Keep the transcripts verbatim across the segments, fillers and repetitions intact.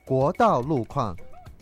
国道路况。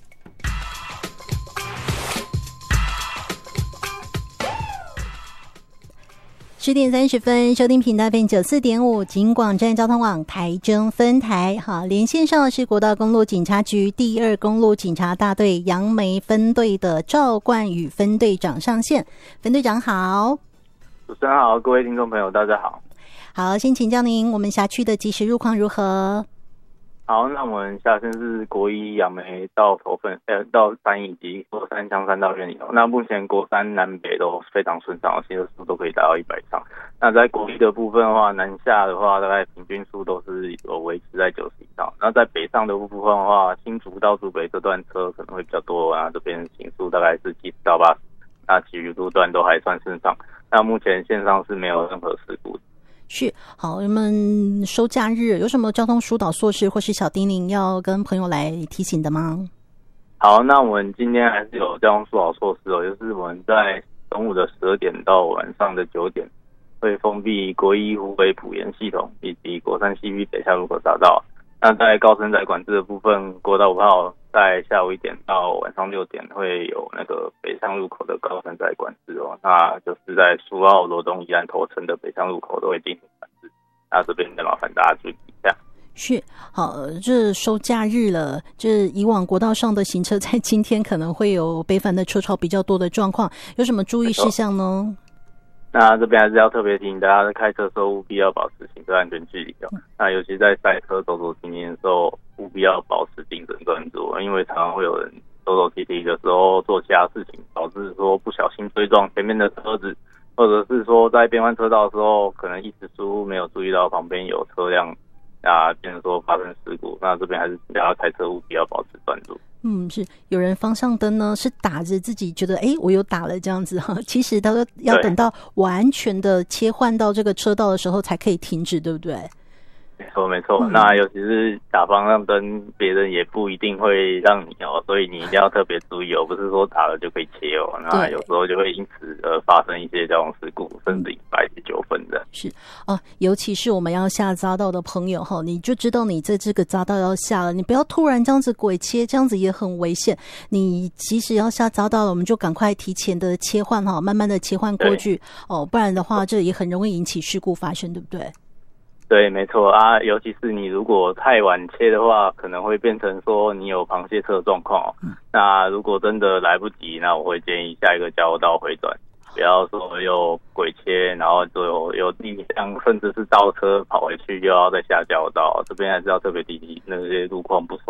十点三十分，收听频道 F M 九四点五，警广站交通网台中分台。好，连线上是国道公路警察局第二公路警察大队杨梅分队的赵冠宇分队长上线。分队长好。 主持人好，各位听众朋友大家好。 好，先请教您，我们辖区的即时路况如何？ 好，那我们下线是国一杨梅到头份呃到三以及国三香山到院里头。那目前国三南北都非常顺畅，行车速度都可以达到一百上。那在国一的部分的话，南下的话大概平均速都是有维持在九十以上。那在北上的部分的话，新竹到竹北这段车可能会比较多啊，这边行速大概是七十到八十，那其余路段都还算顺畅。那目前线上是没有任何事故的。 是，好，我们收假日有什么交通疏导措施或是小叮咛要跟朋友来提醒的吗？ 好，那我们今天还是有交通疏导措施哦，就是我们在中午的十二点到晚上的九点会封闭国一湖北埔盐系统以及国三西滨北下路口匝道。那在高承载管制的部分，国道五号在下午一点到晚上六点会有那个北上入口的高承载管制哦，那就是在苏澳、罗东、宜兰头城的北上入口都会进行管制。那这边再麻烦大家注意一下。 是，好，这收假日了，这以往国道上的行车在今天可能会有北返的车潮比较多的状况，有什么注意事项呢？ 那这边还是要特别提醒大家，在开车的时候务必要保持行车安全距离哦。那尤其在赛车走走停停的时候，务必要保持定神专注，因为常常会有人走走停停的时候做其他事情，导致说不小心追撞前面的车子，或者是说在变换车道的时候，可能一时疏忽没有注意到旁边有车辆，啊，变成说发生事故。那这边还是大家开车务必要保持专注。 嗯，是有人方向灯呢是打着自己觉得哎我有打了这样子哈，其实他说要等到完全的切换到这个车道的时候才可以停止，对不对？ 没错没错、嗯、那尤其是打方向灯，别人也不一定会让你哦，所以你一定要特别注意哦，不是说打了就可以切哦，那有时候就会因此而发生一些交通事故，甚至引发一些纠纷的。 是啊，尤其是我们要下匝道的朋友哈，你就知道你在这个匝道要下了，你不要突然这样子鬼切，这样子也很危险。你即使要下匝道了，我们就赶快提前的切换哈，慢慢的切换过去哦，不然的话这也很容易引起事故发生，对不对？ 对，没错啊，尤其是你如果太晚切的话，可能会变成说你有螃蟹车的状况、哦嗯、那如果真的来不及，那我会建议下一个交流道回转，不要说又鬼切，然后就有有逆向，甚至是倒车跑回去又要再下交流道，这边还是要特别提醒那些路况不熟